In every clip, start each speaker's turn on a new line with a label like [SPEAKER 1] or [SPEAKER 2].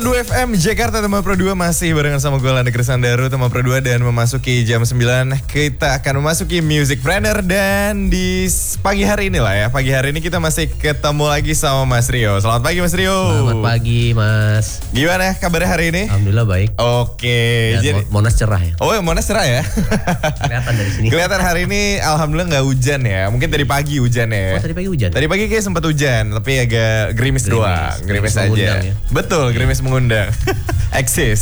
[SPEAKER 1] 102 FM Jakarta, Tema Pro 2 masih barengan sama gue Landa Krisandaru, Tema Pro 2, dan memasuki jam 9 kita akan memasuki Music Planner. Dan di pagi hari ini lah ya, pagi hari ini kita masih ketemu lagi sama Mas Rio. Selamat pagi Mas Rio.
[SPEAKER 2] Selamat pagi Mas.
[SPEAKER 1] Gimana kabarnya hari ini?
[SPEAKER 2] Alhamdulillah baik.
[SPEAKER 1] Oke.
[SPEAKER 2] Jadi Monas cerah ya?
[SPEAKER 1] Oh ya, Monas cerah ya?
[SPEAKER 2] Kelihatan dari sini.
[SPEAKER 1] Kelihatan hari ini Alhamdulillah nggak hujan ya. Mungkin tadi pagi hujan ya.
[SPEAKER 2] Oh tadi pagi hujan?
[SPEAKER 1] Tadi pagi kayak sempat hujan, tapi agak gerimis doang. Gerimis aja.
[SPEAKER 2] Ya?
[SPEAKER 1] Betul, gerimis mengundang. Eksis.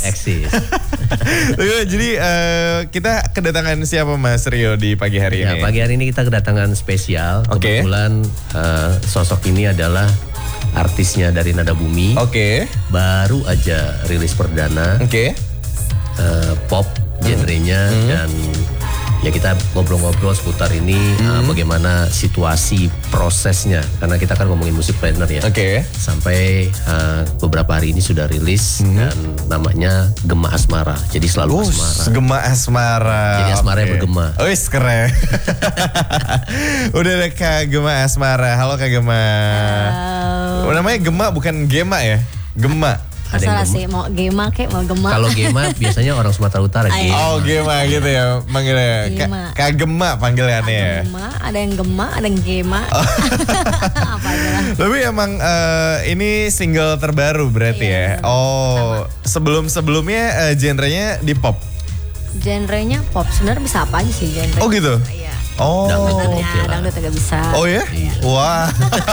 [SPEAKER 1] Jadi kita kedatangan siapa Mas Rio di pagi hari ini?
[SPEAKER 2] Ya, pagi hari ini kita kedatangan spesial. Kebetulan sosok ini adalah artisnya dari Nada Bumi. Baru aja rilis perdana. Pop genrenya dan ya kita ngobrol-ngobrol seputar ini bagaimana situasi prosesnya, karena kita kan ngomongin musik planner ya. Sampai beberapa hari ini sudah rilis dan namanya Gema Asmara. Jadi selalu asmara.
[SPEAKER 1] Gema Asmara.
[SPEAKER 2] Jadi asmara yang bergema.
[SPEAKER 1] Wis keren. Udah ada Kak Gema Asmara. Halo Kak Gema. Halo. Namanya Gema bukan Gema ya? Gema.
[SPEAKER 3] Masalah sih, mau Gema kayak mau Gema.
[SPEAKER 2] Kalau Gema biasanya orang Sumatera Utara.
[SPEAKER 1] Oh Gema gitu ya manggilnya. Kak Gema panggilannya ya.
[SPEAKER 3] Gema, ada yang Gema, ada yang Gema. Apa aja lah.
[SPEAKER 1] Tapi emang ini single terbaru berarti ya? Oh, sebelumnya genrenya di pop?
[SPEAKER 3] Genrenya pop, sebenarnya bisa apa aja sih genre.
[SPEAKER 1] Oh gitu?
[SPEAKER 3] Iya.
[SPEAKER 1] Oh,
[SPEAKER 3] dangdut agak bisa.
[SPEAKER 1] Oh ya? Wah.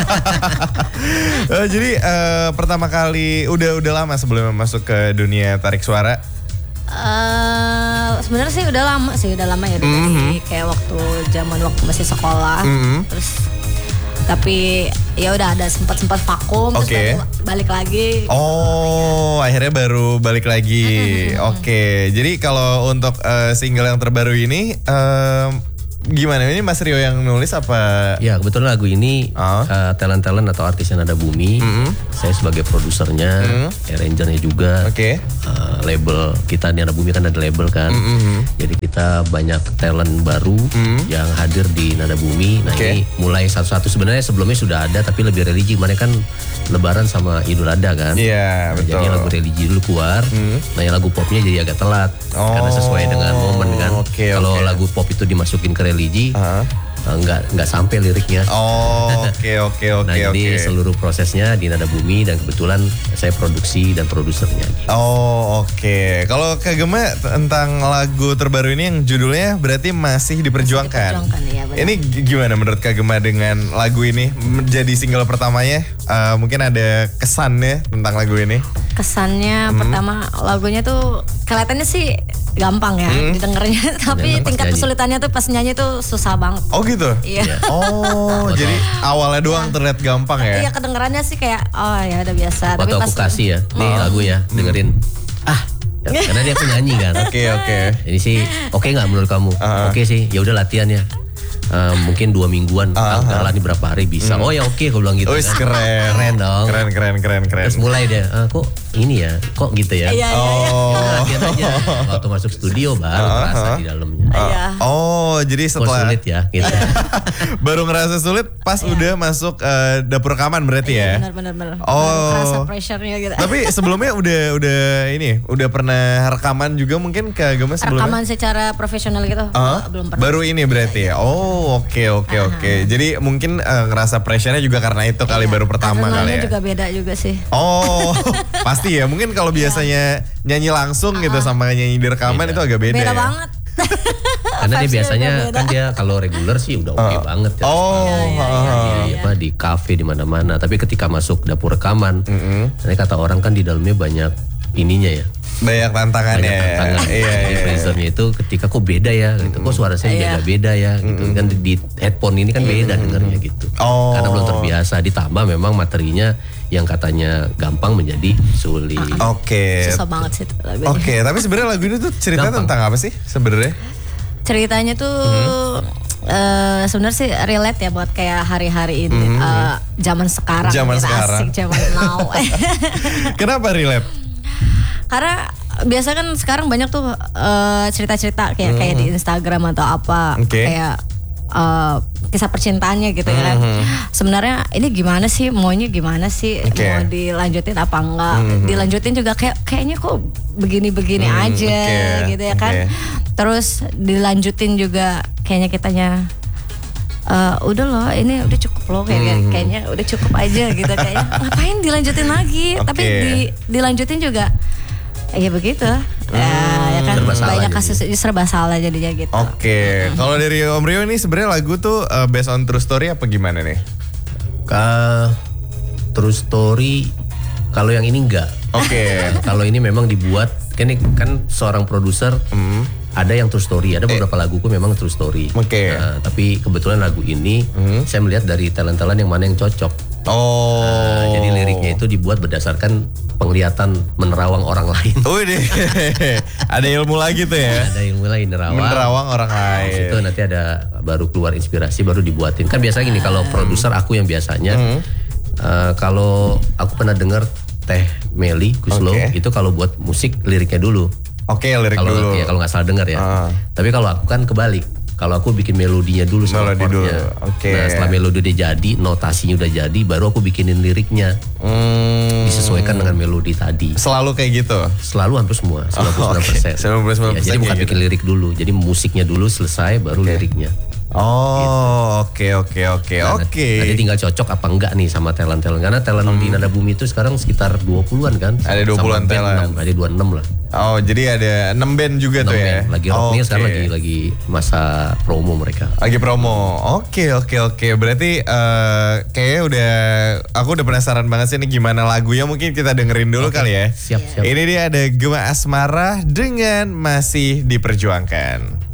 [SPEAKER 1] Jadi pertama kali udah lama sebelum masuk ke dunia tarik suara?
[SPEAKER 3] Sebenarnya sih udah lama ya dari kayak waktu masih sekolah. Terus tapi ya udah ada sempat vakum terus balik lagi.
[SPEAKER 1] Oh, akhirnya baru balik lagi. Jadi kalau untuk single yang terbaru ini gimana? Ini Mas Rio yang nulis apa?
[SPEAKER 2] Ya kebetulan lagu ini talent atau artisnya Nada Bumi. Saya sebagai produsernya, arrangernya juga. Label kita di Nada Bumi kan ada label kan. Jadi kita banyak talent baru yang hadir di Nada Bumi. Nah ini mulai satu-satu, sebenarnya sebelumnya sudah ada tapi lebih religi. Kemarin kan Lebaran sama Idul Adha kan.
[SPEAKER 1] Iya betul.
[SPEAKER 2] Jadi lagu religi dulu keluar. Nah yang lagu popnya jadi agak telat karena sesuai dengan momen kan. Kalau lagu pop itu dimasukin ke religi, nggak sampai liriknya. Nah jadi seluruh prosesnya di Nada Bumi dan kebetulan saya produksi dan produsernya.
[SPEAKER 1] Kalau Kak Gema tentang lagu terbaru ini yang judulnya berarti masih diperjuangkan.
[SPEAKER 3] Ya,
[SPEAKER 1] ini gimana menurut Kak Gema dengan lagu ini menjadi single pertamanya? Mungkin ada kesannya tentang lagu ini?
[SPEAKER 3] Kesannya pertama lagunya tuh kelihatannya sih gampang ya didengarnya, tapi tingkat kesulitannya tuh pas nyanyi tuh susah banget.
[SPEAKER 1] Oh gitu?
[SPEAKER 3] Iya.
[SPEAKER 1] Oh jadi awalnya doang terlihat gampang ya?
[SPEAKER 3] Iya, kedengerannya sih kayak ya udah biasa.
[SPEAKER 2] Waktu aku kasih ya, nih lagu ya, dengerin. Karena dia penyanyi kan. Ini sih nggak menurut kamu? Oke sih, ya udah latihan ya. Mungkin 2 mingguan, tanggalan di berapa hari bisa. Oh ya oke, aku bilang gitu. Keren dong.
[SPEAKER 1] Keren.
[SPEAKER 2] Terus mulai deh, kok ini ya, kok gitu ya. Latihan aja. Waktu masuk studio baru terasa di dalamnya.
[SPEAKER 1] Jadi setelah
[SPEAKER 2] sulit ya gitu.
[SPEAKER 1] Baru ngerasa sulit pas udah masuk dapur rekaman berarti ya.
[SPEAKER 3] Benar. Baru ngerasa pressure-nya gitu.
[SPEAKER 1] Tapi sebelumnya udah pernah rekaman juga mungkin ke Gema sebelumnya?
[SPEAKER 3] Rekaman secara profesional gitu belum pernah.
[SPEAKER 1] Baru ini berarti ya. Oke. Jadi mungkin ngerasa pressure-nya juga karena itu kali baru pertama kali ya.
[SPEAKER 3] Juga beda juga sih.
[SPEAKER 1] Pasti ya. Mungkin kalau biasanya nyanyi langsung gitu sama nyanyi di rekaman itu agak beda.
[SPEAKER 3] Beda
[SPEAKER 1] ya?
[SPEAKER 3] banget.
[SPEAKER 2] Karena dia biasanya kan dia kalau reguler sih udah oke banget ya. Di kafe di mana-mana. Tapi ketika masuk dapur rekaman, nanti kata orang kan di dalamnya banyak ininya ya.
[SPEAKER 1] Banyak tantangannya.
[SPEAKER 2] Produsernya itu ketika kok beda ya gitu. Kok suara saya jaga beda ya gitu. Kan di headphone ini kan beda dengarnya gitu. Karena belum terbiasa, ditambah memang materinya yang katanya gampang menjadi sulit.
[SPEAKER 3] Susah banget sih lagu ini.
[SPEAKER 1] Tapi sebenarnya lagu ini tuh ceritanya tentang apa sih sebenarnya?
[SPEAKER 3] Ceritanya tuh sebenarnya sih relate ya buat kayak hari-hari ini, zaman sekarang. Asik, zaman now.
[SPEAKER 1] Kenapa relate?
[SPEAKER 3] Karena biasa kan sekarang banyak tuh cerita-cerita kayak di Instagram atau apa, kayak kisah percintaannya gitu ya kan. Sebenarnya ini gimana sih, maunya gimana sih, mau dilanjutin apa enggak? Dilanjutin juga kayaknya kok begini-begini aja gitu ya kan. Terus dilanjutin juga kayaknya kitanya udah loh, ini udah cukup loh kayaknya udah cukup aja gitu kayaknya. Ngapain dilanjutin lagi? Tapi dilanjutin juga ya begitu. Ya kan banyak kasus serba salah jadinya gitu.
[SPEAKER 1] Kalau dari Om Rio ini sebenarnya lagu tuh based on true story apa gimana nih?
[SPEAKER 2] True story kalau yang ini enggak. Kalau ini memang dibuat kan seorang produser ada yang true story, ada beberapa laguku memang true story. Tapi kebetulan lagu ini saya melihat dari talent-talent yang mana yang cocok. Jadi liriknya itu dibuat berdasarkan penglihatan menerawang orang lain.
[SPEAKER 1] Ada ilmu lagi tuh ya?
[SPEAKER 2] Ada ilmu lain,
[SPEAKER 1] menerawang orang lain.
[SPEAKER 2] Itu nanti ada baru keluar inspirasi, baru dibuatin. Kan biasanya gini, kalau produser aku yang biasanya, kalau aku pernah dengar Teh Meli Kuslo, itu kalau buat musik liriknya dulu.
[SPEAKER 1] Lirik dulu.
[SPEAKER 2] Ya, kalau nggak salah dengar ya. Tapi kalau aku kan kebalik. Kalau aku bikin melodinya dulu sama chordnya. Nah setelah melodi udah jadi, notasinya udah jadi, baru aku bikinin liriknya. Disesuaikan dengan melodi tadi.
[SPEAKER 1] Selalu kayak gitu?
[SPEAKER 2] Selalu hampir semua, 99%.
[SPEAKER 1] 99%.
[SPEAKER 2] Jadi bukan bikin lirik dulu, jadi musiknya dulu selesai, baru liriknya.
[SPEAKER 1] Oke.
[SPEAKER 2] Jadi tinggal cocok apa enggak nih sama talent-talent. Karena talent di Nada Bumi itu sekarang sekitar 20-an kan.
[SPEAKER 1] Ada 20-an talent.
[SPEAKER 2] Ada 26 lah.
[SPEAKER 1] Jadi ada 6 band juga 6 tuh ya.
[SPEAKER 2] Lagi rocknya sekarang lagi masa promo mereka.
[SPEAKER 1] Lagi promo. Oke. Berarti kayaknya aku udah penasaran banget sih ini gimana lagunya. Mungkin kita dengerin dulu kali ya.
[SPEAKER 2] Siap.
[SPEAKER 1] Ini dia ada Gema Asmara dengan Masih Diperjuangkan.